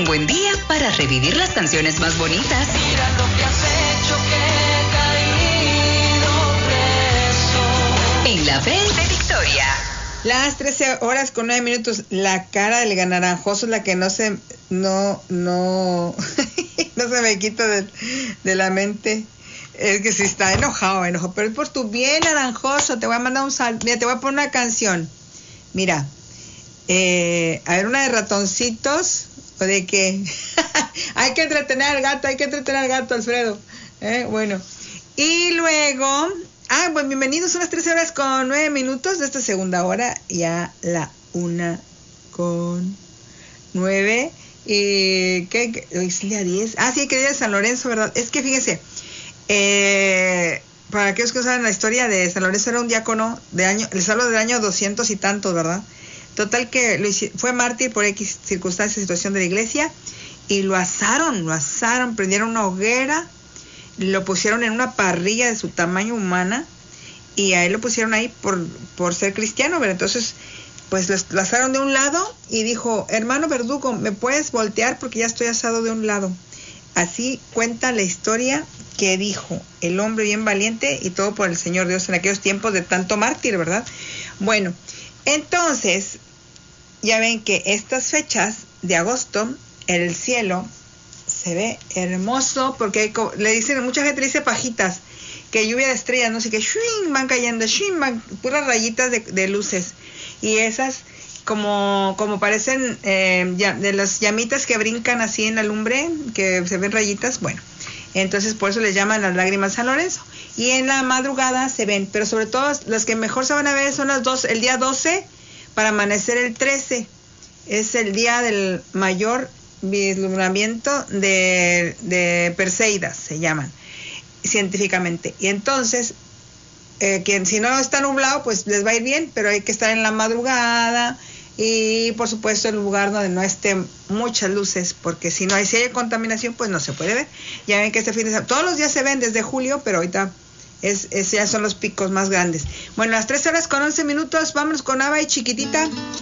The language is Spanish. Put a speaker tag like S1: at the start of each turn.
S1: un buen día para revivir las canciones más bonitas.
S2: Mira lo que has hecho, que he caído preso.
S1: En la Belle de Victoria.
S3: Las 13 horas con 9 minutos. La cara del naranjoso es la que no se no se me quita de la mente. Es que si está enojado, pero es por tu bien, naranjoso. Te voy a mandar un saludo. Mira, te voy a poner una canción. Mira, a ver, una de ratoncitos, o de que hay que entretener al gato, Alfredo. Bueno, y luego, pues bienvenidos, son las 13 horas con 9 minutos de esta segunda hora, ya la 1:09. ¿Qué? Es el día 10. Sí, que día de San Lorenzo, ¿verdad? Es que fíjese, para aquellos que saben la historia de San Lorenzo, era un diácono de año, les hablo del año 200 y tantos, ¿verdad? Total que fue mártir por X circunstancias, situación de la iglesia, y lo asaron, prendieron una hoguera, lo pusieron en una parrilla de su tamaño humana, y a él lo pusieron ahí por ser cristiano, ¿verdad? Entonces, pues lo asaron de un lado y dijo: hermano verdugo, ¿me puedes voltear porque ya estoy asado de un lado? Así cuenta la historia que dijo el hombre bien valiente, y todo por el Señor Dios en aquellos tiempos de tanto mártir, ¿verdad? Bueno, entonces, ya ven que estas fechas de agosto, el cielo se ve hermoso, porque mucha gente le dice pajitas, que lluvia de estrellas, no sé qué, van cayendo, puras rayitas de luces, y esas como parecen de las llamitas que brincan así en la lumbre, que se ven rayitas. Bueno, entonces por eso les llaman las lágrimas San Lorenzo. Y en la madrugada se ven, pero sobre todo las que mejor se van a ver son el día 12 para amanecer el 13. Es el día del mayor vislumbramiento de Perseidas, se llaman científicamente. Y entonces, si no está nublado, pues les va a ir bien, pero hay que estar en la madrugada, y por supuesto en un lugar donde no estén muchas luces, porque si hay contaminación, pues no se puede ver. Ya ven que este fin de semana, todos los días se ven desde julio, pero ahorita ya son los picos más grandes. Bueno, las 3 horas con 11 minutos, vámonos con Ava y Chiquitita.